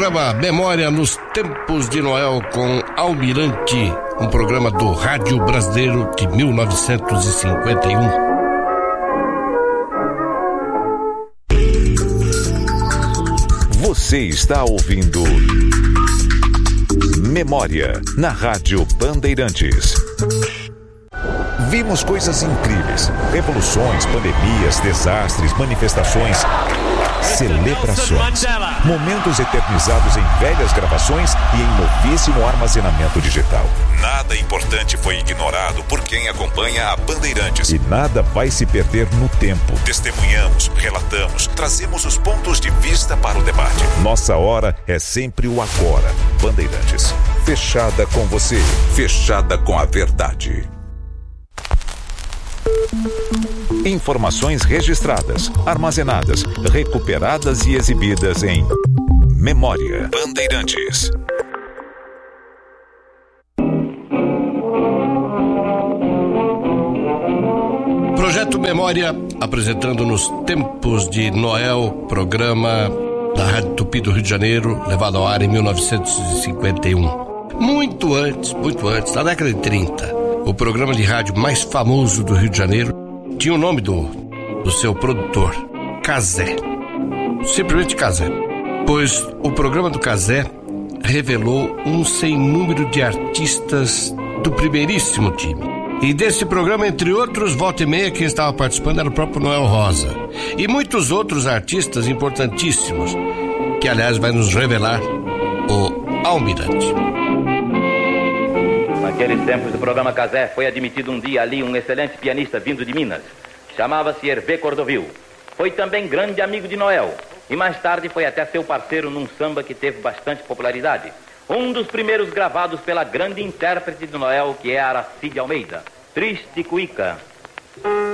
programa Memória nos Tempos de Noel com Almirante, um programa do Rádio Brasileiro de 1951. Você está ouvindo Memória na Rádio Bandeirantes. Vimos coisas incríveis, revoluções, pandemias, desastres, manifestações, celebrações, momentos eternizados em velhas gravações e em novíssimo armazenamento digital. Nada importante foi ignorado por quem acompanha a Bandeirantes. E nada vai se perder no tempo. Testemunhamos, relatamos, trazemos os pontos de vista para o debate. Nossa hora é sempre o agora. Bandeirantes, fechada com você, fechada com a verdade. Informações registradas, armazenadas, recuperadas e exibidas em Memória Bandeirantes. Projeto Memória, apresentando nos tempos de Noel, programa da Rádio Tupi do Rio de Janeiro, levado ao ar em 1951. Muito antes, na década de 30, o programa de rádio mais famoso do Rio de Janeiro tinha o nome do seu produtor, Cazé. Simplesmente Cazé. Pois o programa do Cazé revelou um sem número de artistas do primeiríssimo time. E desse programa, entre outros, volta e meia, quem estava participando era o próprio Noel Rosa. E muitos outros artistas importantíssimos, que aliás vai nos revelar o Almirante. Naqueles tempos do programa Cazé, foi admitido um dia ali um excelente pianista vindo de Minas. Chamava-se Hervé Cordovil. Foi também grande amigo de Noel. E mais tarde foi até seu parceiro num samba que teve bastante popularidade. Um dos primeiros gravados pela grande intérprete de Noel, que é Aracide Almeida. Triste Cuíca.